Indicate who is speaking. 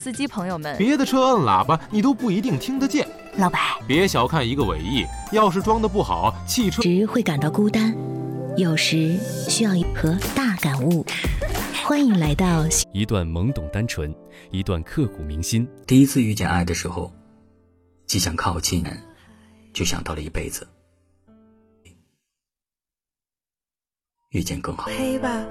Speaker 1: 司机朋友们，
Speaker 2: 别的车摁喇叭你都不一定听得见。
Speaker 1: 老白，
Speaker 2: 别小看一个尾翼，要是装得不好，汽车
Speaker 3: 时会感到孤单，有时需要和大感悟。欢迎来到
Speaker 4: 一段懵懂单纯，一段刻骨铭心。
Speaker 5: 第一次遇见爱的时候，既想靠近，就想到了一辈子。遇见更好。
Speaker 6: 黑吧，